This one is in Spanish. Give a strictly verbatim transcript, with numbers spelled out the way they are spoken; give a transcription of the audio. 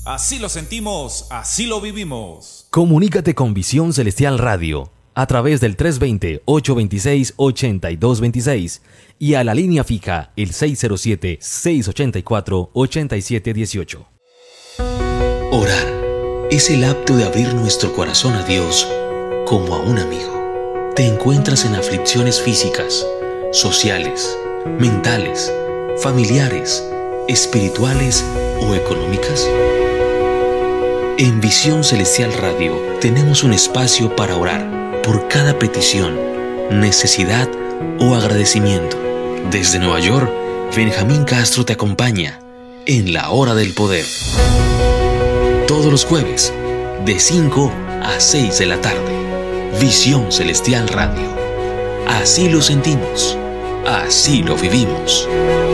Así lo sentimos, así lo vivimos. Comunícate con Visión Celestial Radio a través del tres dos cero, ocho dos seis, ocho dos dos seis y a la línea fija el seis cero siete, seis ocho cuatro, ocho siete uno ocho. Orar es el acto de abrir nuestro corazón a Dios como a un amigo. ¿Te encuentras en aflicciones físicas, sociales, mentales, familiares, espirituales o económicas? En Visión Celestial Radio tenemos un espacio para orar por cada petición, necesidad o agradecimiento. Desde Nueva York, Benjamín Castro te acompaña en la Hora del Poder. Todos los jueves, de cinco a seis de la tarde. Visión Celestial Radio. Así lo sentimos, así lo vivimos.